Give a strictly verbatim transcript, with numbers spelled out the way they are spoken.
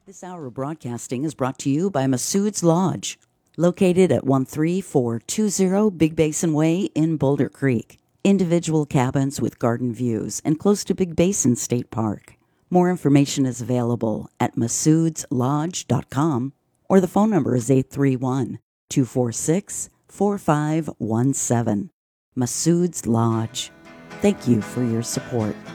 This hour of broadcasting is brought to you by Masood's Lodge, located at one three four two zero Big Basin Way in Boulder Creek. Individual cabins with garden views and close to Big Basin State Park. More information is available at masoods lodge dot com or the phone number is eight three one, two four six, four five one seven. Masood's Lodge. Thank you for your support.